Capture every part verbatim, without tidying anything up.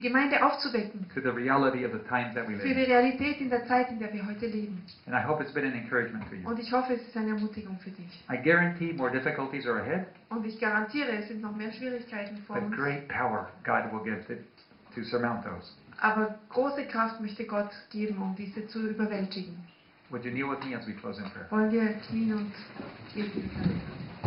Gemeinde aufzuwecken. to the reality of the times that we Für live die in. Realität in der Zeit, in der wir heute leben. And I hope it's been an encouragement for you. Und ich hoffe, es ist eine Ermutigung für dich. I guarantee more difficulties are ahead, Und ich garantiere, es sind noch mehr Schwierigkeiten vor but uns. great power God will give to, to surmount those. Aber große Kraft möchte Gott geben, um diese zu überwältigen. Would you kneel with me as we close in prayer? Wollen wir knien und beten?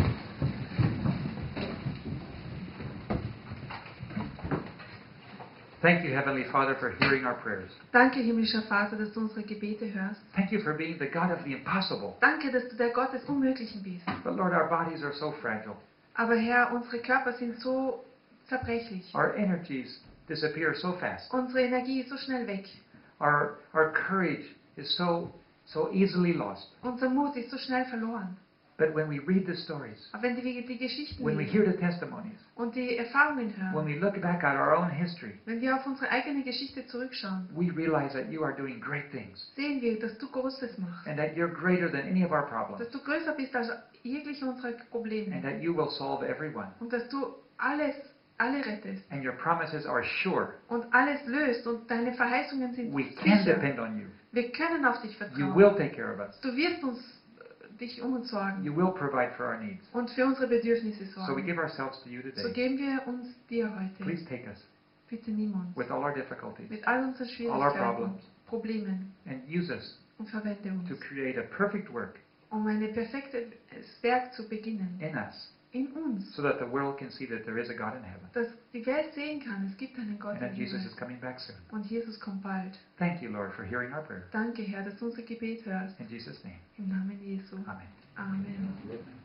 Thank you, Heavenly Father, for hearing our prayers. Danke, himmlischer Vater, dass du unsere Gebete hörst. Thank you for being the God of the impossible. Danke, dass du der Gott des Unmöglichen bist. But Lord, our bodies are so fragile. Aber Herr, unsere Körper sind so zerbrechlich. Our energies disappear so fast. Unsere Energie ist so schnell weg. Our, our courage is so, so easily lost. Unser Mut ist so schnell verloren. But when we read the stories, Aber wenn wir die Geschichten when we lesen hear the testimonies, und die Erfahrungen when hören, we look back at our own history, wenn wir auf unsere eigene Geschichte zurückschauen, we realize that you are doing great things sehen wir, dass du Großes machst. and that you're greater than any of our problems Dass du größer bist als jegliche unserer and Probleme. that you will solve every one. Und dass du alles, alle rettest. And your promises are sure. Und alles löst. Und deine Verheißungen sind We can sicher. depend on you. Wir können auf dich You vertrauen. will take care of us. Du wirst uns äh, dich um uns sorgen. You will provide for our needs. Und für unsere Bedürfnisse So we sorgen. give ourselves to you So today. geben wir uns dir heute. Please take us Bitte nimm uns. with all our difficulties Mit all unseren all our Schwierigkeiten problems. und Problemen. and use us Und verwende to uns. create a perfect work Um ein perfektes Werk zu beginnen. in us In uns. so that the world can see that there is a God in heaven Dass die Welt sehen kann, es gibt einen Gott and im that Jesus Himmel. is coming back soon. Und Jesus kommt bald. Thank you, Lord, for hearing our prayer. Danke, Herr, dass du unser Gebet hörst. In Jesus' name, Im Namen Jesu. amen. Amen.